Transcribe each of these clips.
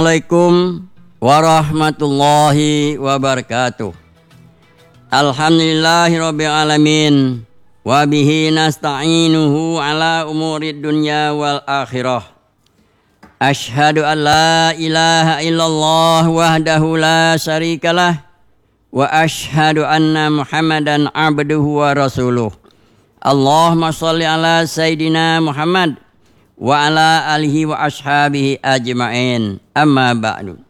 Assalamualaikum warahmatullahi wabarakatuh. Alhamdulillahirabbil alamin wa bihi nasta'inuhu ala umurid dunya wal akhirah. Asyhadu an la ilaha illallah wahdahu la syarikalah wa asyhadu anna Muhammadan abduhu wa rasuluh. Allahumma shalli ala sayidina Muhammad wa ala alihi wa ashabihi ajma'in. Amma ba'du.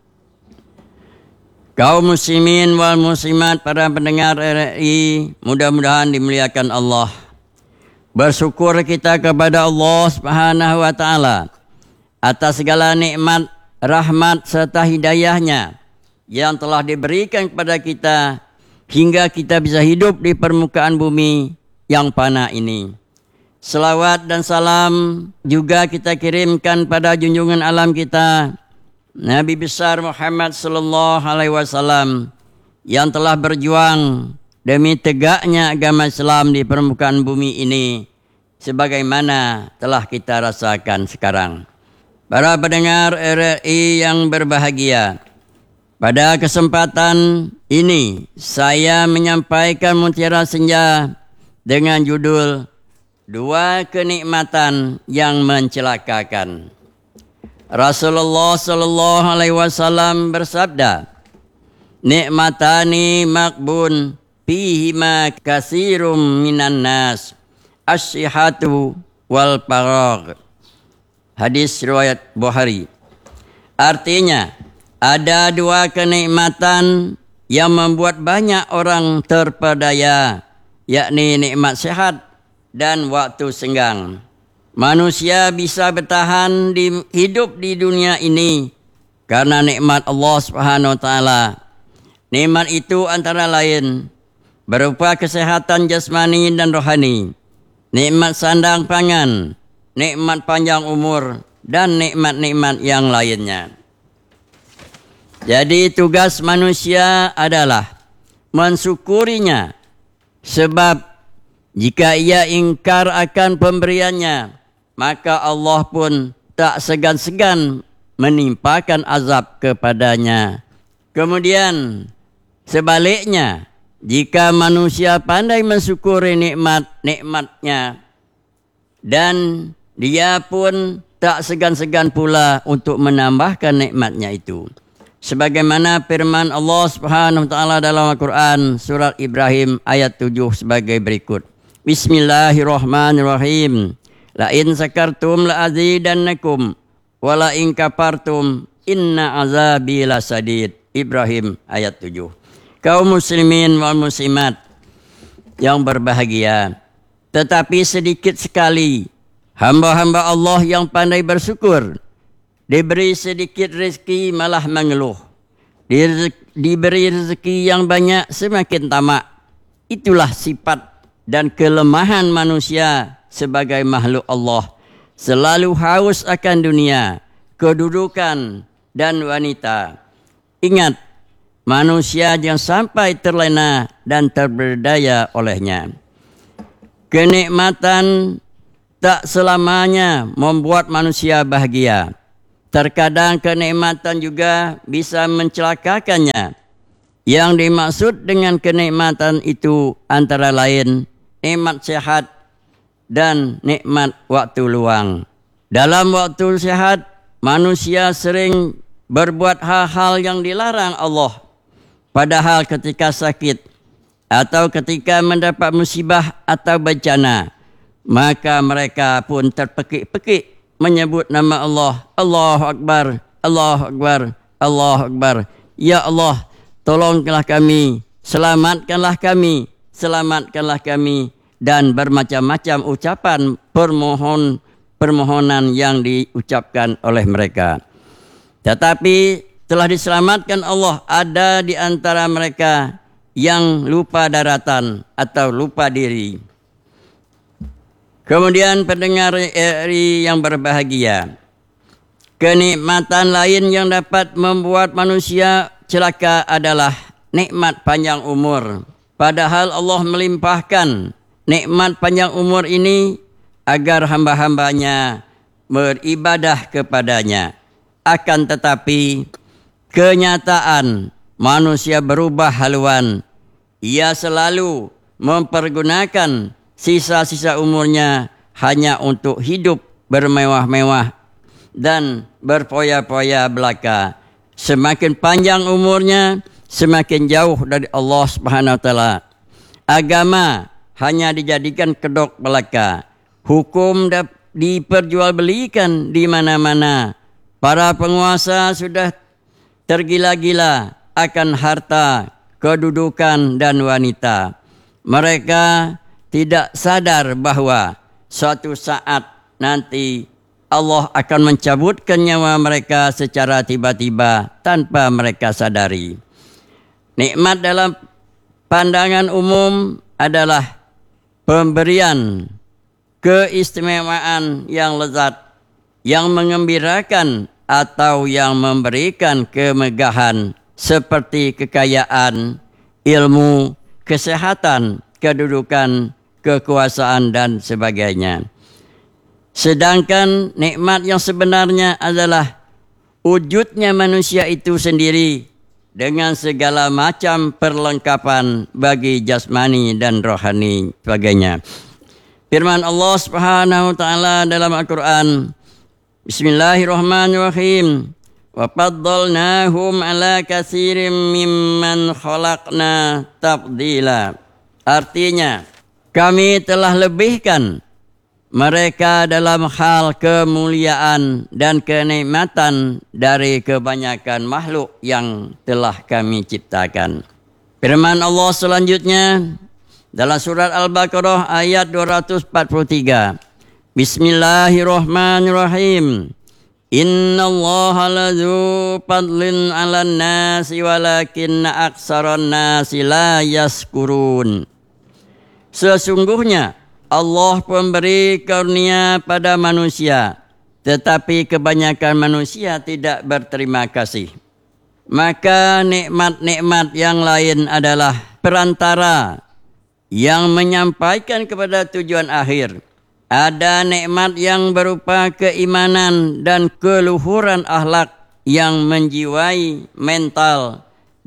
Kaum muslimin wal muslimat, para pendengar RRI, mudah-mudahan dimuliakan Allah. Bersyukur kita kepada Allah Subhanahu wa taala atas segala nikmat, rahmat serta hidayahnya yang telah diberikan kepada kita hingga kita bisa hidup di permukaan bumi yang fana ini. Selawat dan salam juga kita kirimkan pada junjungan alam kita, Nabi besar Muhammad sallallahu alaihi wasallam, yang telah berjuang demi tegaknya agama Islam di permukaan bumi ini sebagaimana telah kita rasakan sekarang. Para pendengar RRI yang berbahagia, pada kesempatan ini saya menyampaikan mutiara senja dengan judul Dua Kenikmatan yang Mencelakakan. Rasulullah sallallahu alaihi wasallam bersabda, "Nikmatani makbun fihima katsirum minan nas, as-sihhatu wal faragh." Hadis riwayat Bukhari. Artinya, ada dua kenikmatan yang membuat banyak orang terpedaya, yakni nikmat sehat dan waktu senggang. Manusia bisa bertahan hidup di dunia ini karena nikmat Allah Subhanahu wa taala. Nikmat itu antara lain berupa kesehatan jasmani dan rohani, nikmat sandang pangan, nikmat panjang umur, dan nikmat-nikmat yang lainnya. Jadi tugas manusia adalah mensyukurinya, sebab jika ia ingkar akan pemberiannya, maka Allah pun tak segan-segan menimpakan azab kepadanya. Kemudian sebaliknya, jika manusia pandai mensyukuri nikmat-nikmatnya, dan dia pun tak segan-segan pula untuk menambahkan nikmatnya itu. Sebagaimana firman Allah Subhanahu wa taala dalam Al-Qur'an surat Ibrahim ayat 7 sebagai berikut. Bismillahirrahmanirrahim. La in sakartum la azidannakum wa la in kafartum inna azabi lasadid. Ibrahim ayat 7. Kaum muslimin wal muslimat yang berbahagia, tetapi sedikit sekali hamba-hamba Allah yang pandai bersyukur. Diberi sedikit rezeki malah mengeluh. Diberi rezeki yang banyak semakin tamak. Itulah sifat dan kelemahan manusia sebagai makhluk Allah. Selalu haus akan dunia, kedudukan, dan wanita. Ingat, manusia jangan sampai terlena dan terberdaya olehnya. Kenikmatan tak selamanya membuat manusia bahagia. Terkadang kenikmatan juga bisa mencelakakannya. Yang dimaksud dengan kenikmatan itu antara lain nikmat sehat dan nikmat waktu luang. Dalam waktu sehat, manusia sering berbuat hal-hal yang dilarang Allah. Padahal ketika sakit atau ketika mendapat musibah atau bencana, maka mereka pun terpekik-pekik menyebut nama Allah. Allahu Akbar, Allahu Akbar, Allahu Akbar. Ya Allah, tolonglah kami, selamatkanlah kami, selamatkanlah kami, dan bermacam-macam ucapan permohonan yang diucapkan oleh mereka. Tetapi telah diselamatkan Allah, ada di antara mereka yang lupa daratan atau lupa diri. Kemudian pendengar RRI yang berbahagia, kenikmatan lain yang dapat membuat manusia celaka adalah nikmat panjang umur. Padahal Allah melimpahkan nikmat panjang umur ini agar hamba-hambanya beribadah kepadanya. Akan tetapi kenyataan manusia berubah haluan. Ia selalu mempergunakan sisa-sisa umurnya hanya untuk hidup bermewah-mewah dan berpoya-poya belaka. Semakin panjang umurnya, semakin jauh dari Allah Subhanahu wa taala. Agama hanya dijadikan kedok belaka. Hukum diperjualbelikan di mana-mana. Para penguasa sudah tergila-gila akan harta, kedudukan dan wanita. Mereka tidak sadar bahwa suatu saat nanti Allah akan mencabutkan nyawa mereka secara tiba-tiba tanpa mereka sadari. Nikmat dalam pandangan umum adalah pemberian keistimewaan yang lezat, yang mengembirakan atau yang memberikan kemegahan seperti kekayaan, ilmu, kesehatan, kedudukan, kekuasaan dan sebagainya. Sedangkan nikmat yang sebenarnya adalah wujudnya manusia itu sendiri dengan segala macam perlengkapan bagi jasmani dan rohani sebagainya. Firman Allah Subhanahu wa taala dalam Al-Qur'an, Bismillahirrahmanirrahim. Wa faddalnahum ala katsirin mimman khalaqna tafdila. Artinya, kami telah lebihkan mereka dalam hal kemuliaan dan kenikmatan dari kebanyakan makhluk yang telah kami ciptakan. Firman Allah selanjutnya dalam surat Al-Baqarah ayat 243. Bismillahirrahmanirrahim. Innallaha ladzu fadlin 'alan nasi walakinna aktsaran nasi la yaskurun. Sesungguhnya Allah pemberi karunia pada manusia, tetapi kebanyakan manusia tidak berterima kasih. Maka nikmat-nikmat yang lain adalah perantara yang menyampaikan kepada tujuan akhir. Ada nikmat yang berupa keimanan dan keluhuran akhlak yang menjiwai mental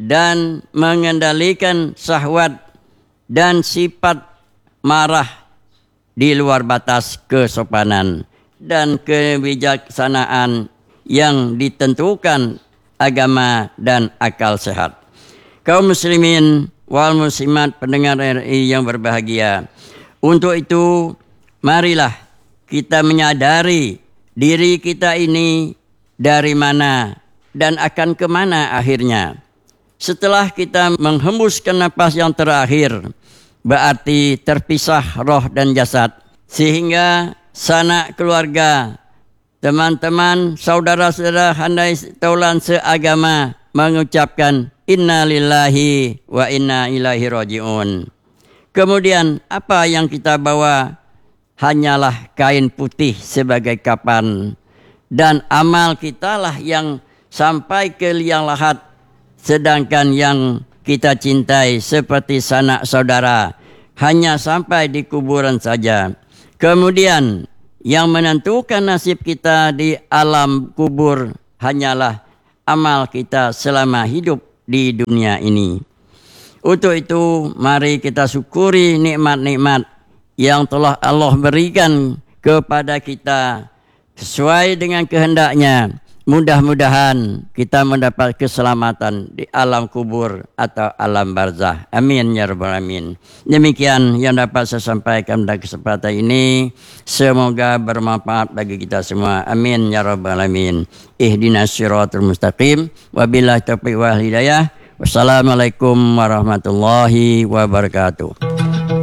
dan mengendalikan syahwat dan sifat marah di luar batas kesopanan dan kebijaksanaan yang ditentukan agama dan akal sehat. Kaum muslimin wal muslimat pendengar RI yang berbahagia, untuk itu marilah kita menyadari diri kita ini dari mana dan akan kemana akhirnya. Setelah kita menghembuskan napas yang terakhir, berarti terpisah roh dan jasad, sehingga sanak keluarga, teman-teman, saudara-saudara, handai taulan seagama mengucapkan inna lillahi wa inna ilaihi raji'un. Kemudian apa yang kita bawa hanyalah kain putih sebagai kapan, dan amal kitalah yang sampai ke liang lahat, sedangkan yang kita cintai seperti sanak saudara hanya sampai di kuburan saja. Kemudian yang menentukan nasib kita di alam kubur hanyalah amal kita selama hidup di dunia ini. Untuk itu mari kita syukuri nikmat-nikmat yang telah Allah berikan kepada kita sesuai dengan kehendaknya. Mudah-mudahan kita mendapat keselamatan di alam kubur atau alam barzah. Amin ya rabbal alamin. Demikian yang dapat saya sampaikan pada kesempatan ini. Semoga bermanfaat bagi kita semua. Amin ya rabbal alamin. Ihdinas siratal mustaqim. Wabillahi taufiq wal hidayah. Wassalamualaikum warahmatullahi wabarakatuh.